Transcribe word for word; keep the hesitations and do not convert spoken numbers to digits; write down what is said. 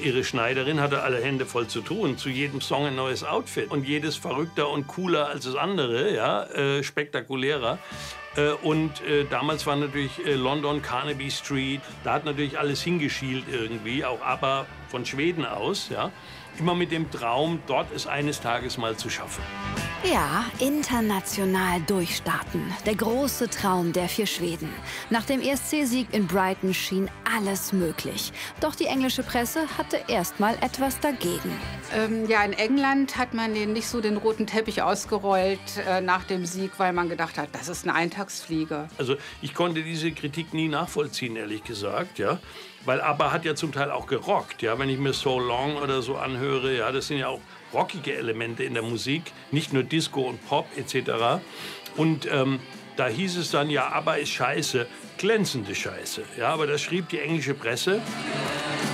ihre Schneiderin hatte alle Hände voll zu tun, zu jedem Song ein neues Outfit und jedes verrückter und cooler als das andere, ja, äh, spektakulärer. Äh, und äh, damals war natürlich äh, London, Carnaby Street, da hat natürlich alles hingeschielt irgendwie, auch ABBA von Schweden aus, ja. Immer mit dem Traum, dort es eines Tages mal zu schaffen. Ja, international durchstarten. Der große Traum der vier Schweden. Nach dem E S C-Sieg in Brighton schien alles möglich. Doch die englische Presse hatte erst mal etwas dagegen. Ähm, ja, in England hat man den nicht so den roten Teppich ausgerollt äh, nach dem Sieg, weil man gedacht hat, das ist eine Eintagsfliege. Also ich konnte diese Kritik nie nachvollziehen, ehrlich gesagt, ja. Weil ABBA hat ja zum Teil auch gerockt, ja. Wenn ich mir So Long oder so anhöre, ja, das sind ja auch rockige Elemente in der Musik, nicht nur Disco und Pop et cetera. Und ähm, da hieß es dann, ja, ABBA ist scheiße, glänzende Scheiße. Ja, aber das schrieb die englische Presse.